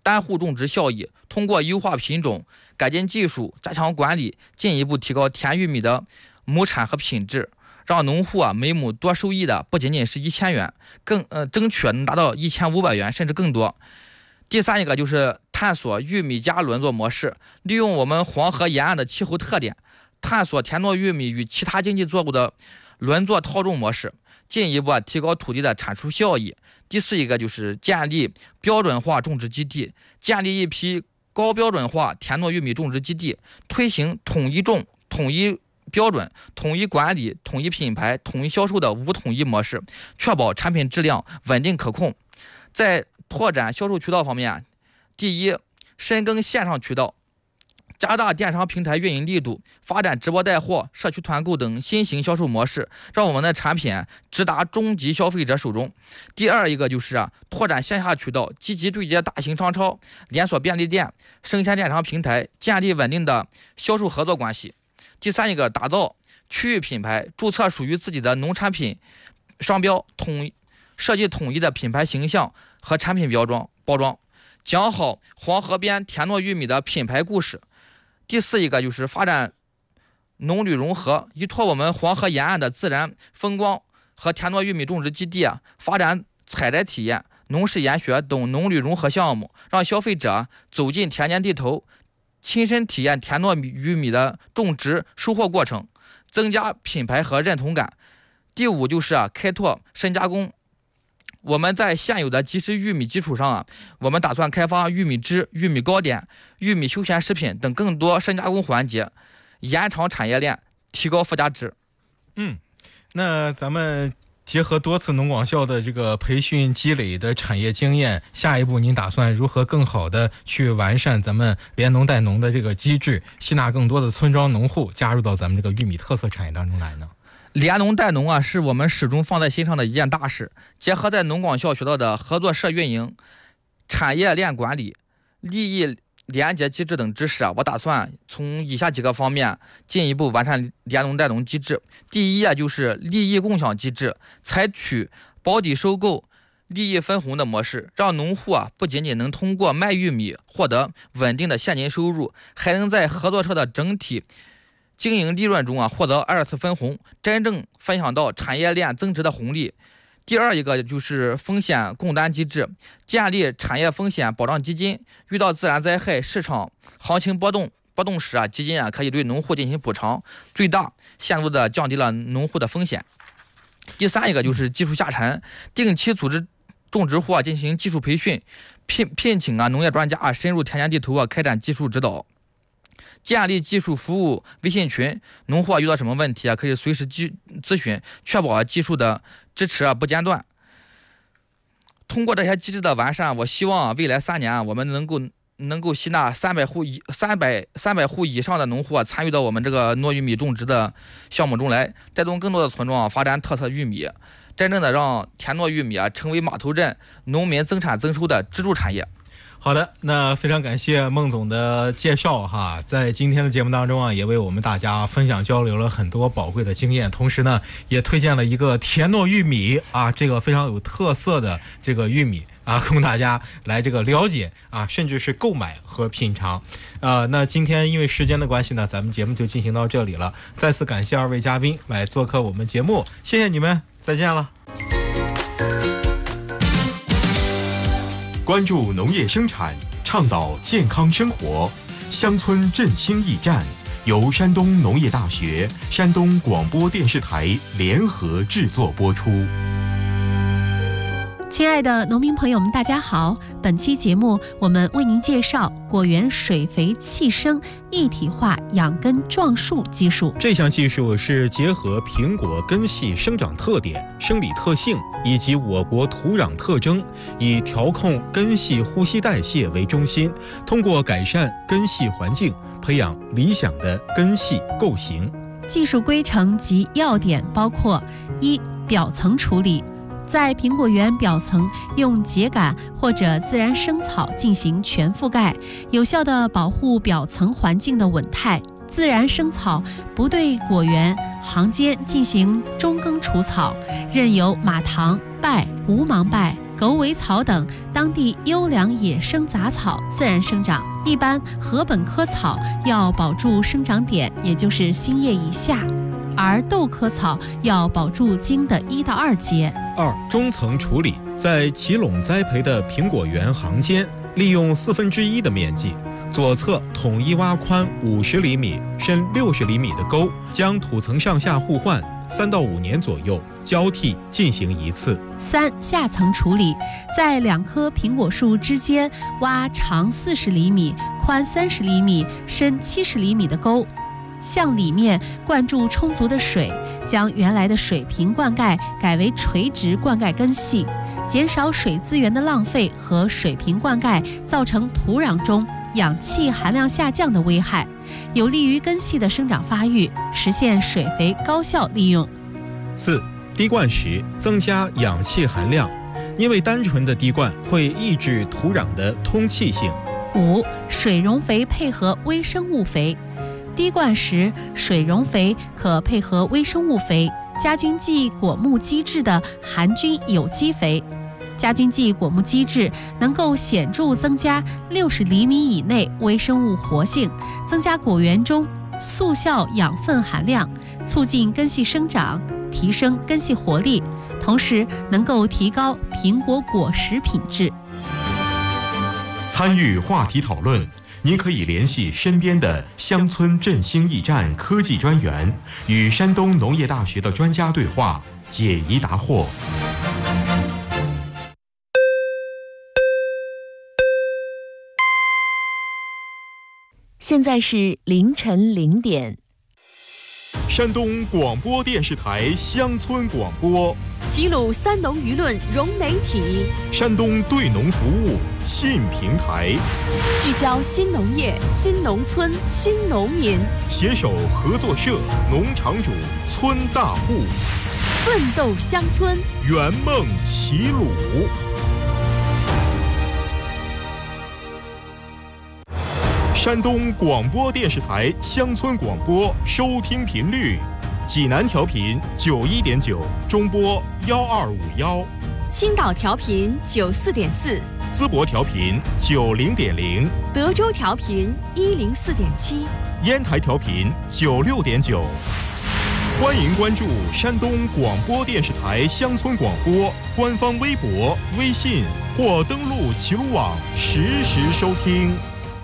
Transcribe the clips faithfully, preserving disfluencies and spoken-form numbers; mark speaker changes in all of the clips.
Speaker 1: 单户种植效益，通过优化品种、改进技术、加强管理，进一步提高甜玉米的亩产和品质，让农户啊每亩多收益的不仅仅是一千元，更呃争取能达到一千五百元甚至更多。第三一个就是探索玉米加轮作模式，利用我们黄河沿岸的气候特点，探索田糯玉米与其他经济作物的轮作套种模式，进一步啊提高土地的产出效益。第四一个就是建立标准化种植基地，建立一批高标准化田糯玉米种植基地，推行统一种、统一标准、统一管理、统一品牌、统一销售的无统一模式，确保产品质量稳定可控。在拓展销售渠道方面，第一，深耕线上渠道，加大电商平台运营力度，发展直播带货、社区团购等新型销售模式，让我们的产品直达终极消费者手中。第二一个就是啊，拓展线下渠道，积极对接大型商超、连锁便利店、生鲜电商平台，建立稳定的销售合作关系。第三一个，打造区域品牌，注册属于自己的农产品商标，统设计统一的品牌形象和产品标装包装，讲好黄河边田糯玉米的品牌故事。第四一个就是发展农旅融合，依托我们黄河沿岸的自然风光和田糯玉米种植基地啊，发展采摘体验、农事研学等农旅融合项目，让消费者走进田间地头，亲身体验田糯玉米的种植收获过程，增加品牌和认同感。第五就是啊，开拓深加工。我们在现有的即食玉米基础上啊，我们打算开发玉米汁、玉米糕点、玉米休闲食品等更多深加工环节，延长产业链，提高附加值。
Speaker 2: 嗯，那咱们结合多次农广校的这个培训积累的产业经验，下一步您打算如何更好的去完善咱们联农带农的这个机制，吸纳更多的村庄农户加入到咱们这个玉米特色产业当中来呢？
Speaker 1: 联农带农啊，是我们始终放在心上的一件大事。结合在农广校学到的合作社运营、产业链管理、利益连结机制等知识啊，我打算从以下几个方面进一步完善联农带农机制。第一啊，就是利益共享机制，采取保底收购、利益分红的模式，让农户啊不仅仅能通过卖玉米获得稳定的现金收入，还能在合作社的整体经营利润中啊获得二次分红，真正分享到产业链增值的红利。第二一个就是风险共担机制，建立产业风险保障基金，遇到自然灾害、市场行情波动波动时啊，基金啊可以对农户进行补偿，最大限度的降低了农户的风险。第三一个就是技术下沉，定期组织种植户啊进行技术培训，聘聘请啊农业专家啊深入田间地头啊开展技术指导。建立技术服务微信群，农户遇到什么问题啊，可以随时咨询，确保技术的支持啊不间断。通过这些机制的完善，我希望啊未来三年啊，我们能够能够吸纳三百户以三百三百户以上的农户啊参与到我们这个糯玉米种植的项目中来，带动更多的村庄啊发展特色玉米，真正的让田糯玉米啊成为码头镇农民增产增收的支柱产业。
Speaker 2: 好的，那非常感谢孟总的介绍哈，在今天的节目当中啊，也为我们大家分享交流了很多宝贵的经验，同时呢，也推荐了一个田糯玉米啊，这个非常有特色的这个玉米啊，供大家来这个了解啊，甚至是购买和品尝。呃，那今天因为时间的关系呢，咱们节目就进行到这里了。再次感谢二位嘉宾来做客我们节目，谢谢你们，再见了。
Speaker 3: 关注农业生产，倡导健康生活，乡村振兴驿站由山东农业大学、山东广播电视台联合制作播出。
Speaker 4: 亲爱的农民朋友们，大家好！本期节目我们为您介绍果园水肥气生一体化养根壮树技术。
Speaker 2: 这项技术是结合苹果根系生长特点、生理特性以及我国土壤特征，以调控根系呼吸代谢为中心，通过改善根系环境，培养理想的根系构型。
Speaker 4: 技术规程及要点包括：一、表层处理。在苹果园表层用秸秆或者自然生草进行全覆盖，有效地保护表层环境的稳态。自然生草不对果园行间进行中耕除草，任由马唐、败、无芒败、 狗尾草等当地优良野生杂草自然生长。一般禾本科草要保住生长点，也就是新叶以下，而豆科草要保住茎的一到二节。
Speaker 2: 二、中层处理，在齐垄栽培的苹果园行间，利用四分之一的面积，左侧统一挖宽五十厘米、深六十厘米的沟，将土层上下互换，三到五年左右交替进行一次。
Speaker 4: 三、下层处理，在两棵苹果树之间挖长四十厘米、宽三十厘米、深七十厘米的沟，向里面灌注充足的水，将原来的水平灌溉改为垂直灌溉根系，减少水资源的浪费和水平灌溉造成土壤中氧气含量下降的危害，有利于根系的生长发育，实现水肥高效利用。
Speaker 2: 四、滴灌时增加氧气含量，因为单纯的滴灌会抑制土壤的通气性。
Speaker 4: 五、水溶肥配合微生物肥，滴灌时水溶肥可配合微生物肥、加菌剂果木基质的含菌有机肥。加菌剂果木基质能够显著增加六十厘米以内微生物活性，增加果园中速效养分含量，促进根系生长，提升根系活力，同时能够提高苹果果实品质。
Speaker 3: 参与话题讨论，您可以联系身边的乡村振兴驿站科技专员，与山东农业大学的专家对话，解疑答惑。
Speaker 5: 现在是凌晨零点。
Speaker 3: 山东广播电视台乡村广播，
Speaker 5: 齐鲁三农舆论融媒体，
Speaker 3: 山东对农服务新平台，
Speaker 5: 聚焦新农业、新农村、新农民，
Speaker 3: 携手合作社、农场主、村大户，
Speaker 5: 奋斗乡村，
Speaker 3: 圆梦齐鲁。山东广播电视台乡村广播收听频率：济南调频九一点九，中波幺二五幺；
Speaker 5: 青岛调频九四点四，
Speaker 3: 淄博调频九零点零，
Speaker 5: 德州调频一零四点七，
Speaker 3: 烟台调频九六点九。欢迎关注山东广播电视台乡村广播官方微博、微信或登录齐鲁网实时收听。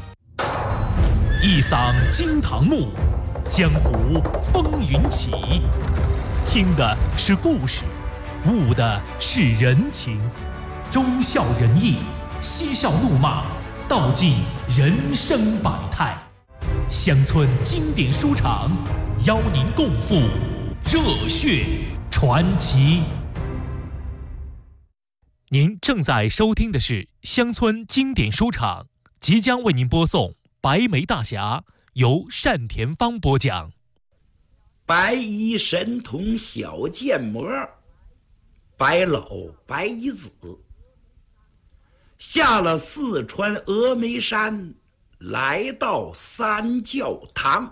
Speaker 6: 一嗓惊堂木，江湖风云起。听的是故事，悟的是人情，忠孝仁义，嬉笑怒骂，道尽人生百态。乡村经典书场，邀您共赴热血传奇。您正在收听的是乡村经典书场，即将为您播送白眉大侠，由单田芳播讲。
Speaker 7: 白衣神童小剑魔，白老白衣子，下了四川峨眉山，来到三教堂。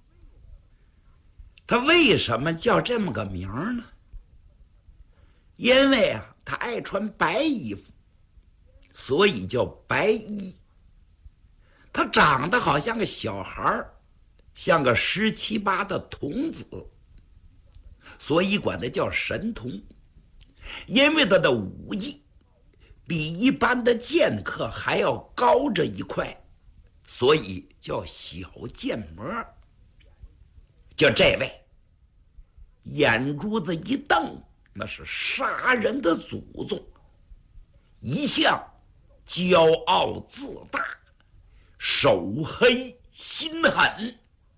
Speaker 7: 他为什么叫这么个名儿呢？因为啊，他爱穿白衣服，所以叫白衣。他长得好像个小孩儿，像个十七八的童子，所以管他叫神童。因为他的武艺比一般的剑客还要高着一块，所以叫小剑魔。就这位，眼珠子一瞪，那是杀人的祖宗，一向骄傲自大，手黑心狠。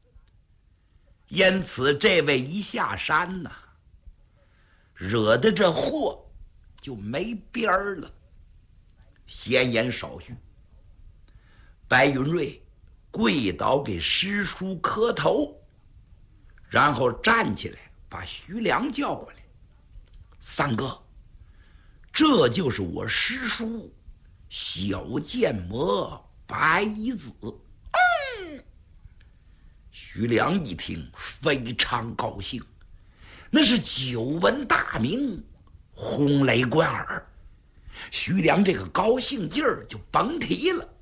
Speaker 7: 因此这位一下山呐、啊，惹得这祸就没边儿了。闲言少叙，白云瑞跪倒给师叔磕头，然后站起来把徐良叫过来。三哥，这就是我师叔小剑魔白衣子。嗯，徐良一听非常高兴，那是久闻大名，轰雷贯耳。 徐良这个高兴劲儿就甭提了。